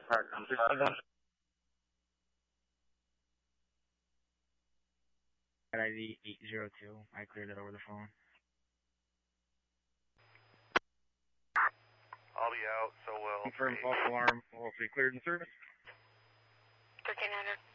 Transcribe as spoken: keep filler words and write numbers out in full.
I D eight zero two. I cleared it over the phone. I'll be out, so will. Confirm false alarm. Hopefully cleared in service. thirteen hundred.